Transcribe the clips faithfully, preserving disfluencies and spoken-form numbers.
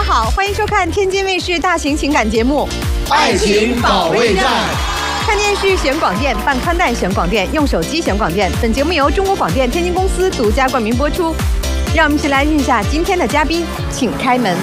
好，欢迎收看天津卫视大型情感节目 《爱情保卫战》。 看电视选广电，办宽带选广电，用手机选广电。本节目由中国广电天津公司独家冠名播出。让我们一起来认识下今天的嘉宾，请开门。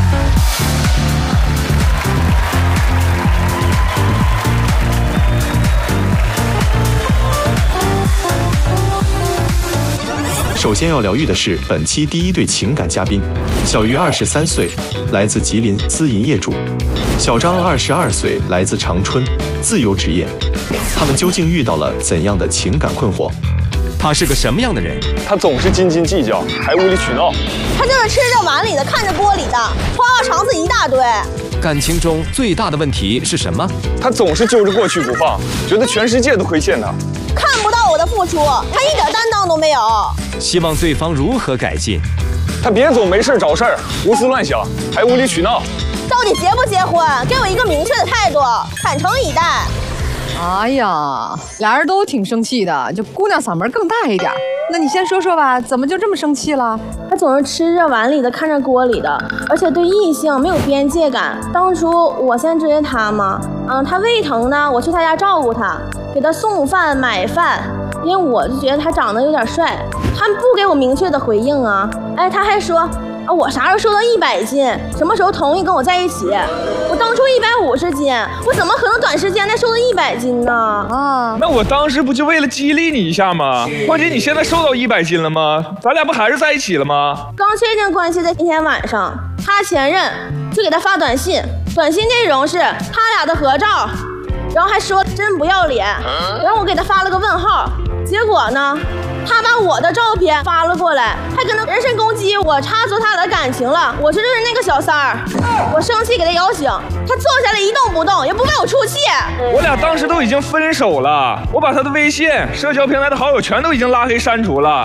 首先要疗愈的是本期第一对情感嘉宾，小鱼二十三岁，来自吉林，私营业主；小张二十二岁，来自长春，自由职业。他们究竟遇到了怎样的情感困惑？ 他是个什么样的人？ 他总是斤斤计较，还无理取闹。 他就是吃着碗里的，看着锅里的，花花肠子一大堆。 感情中最大的问题是什么？ 他总是揪着过去不放，觉得全世界都亏欠他。 看不到我的付出，他一点担当都没有。 希望对方如何改进？ 他别总没事找事儿，胡思乱想，还无理取闹。 到底结不结婚？给我一个明确的态度，坦诚以待。 哎呀，俩人都挺生气的，就姑娘嗓门更大一点。那你先说说吧，怎么就这么生气了？ 他总是吃着碗里的，看着锅里的，而且对异性没有边界感。当初我先追的他嘛，嗯，他胃疼呢，我去他家照顾他，给他送饭买饭，因为我就觉得他长得有点帅。他不给我明确的回应啊，哎，他还说啊，我啥时候瘦到一百斤？什么时候同意跟我在一起？我当初一百五十斤，我怎么可能短时间内瘦到一百斤呢？ 啊， 那我当时不就为了激励你一下吗？况且你现在瘦到一百斤了吗？咱俩不还是在一起了吗？ 刚确定关系的那天晚上，他前任就给他发短信，短信内容是他俩的合照，然后还说真不要脸，然后我给他发了个问号，结果呢？他把我的照片发了过来，还跟他人身攻击我，插足他的感情了。我说就是那个小三儿，我生气给他摇醒，他坐下来一动不动，也不为我出气。 我俩当时都已经分手了，我把他的微信、社交平台的好友全都已经拉黑删除了，